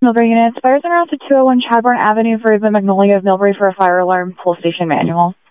Millbury units. Fires en route to 201 Chadbourne Avenue for Magnolia of Millbury for a fire alarm. Full station manual.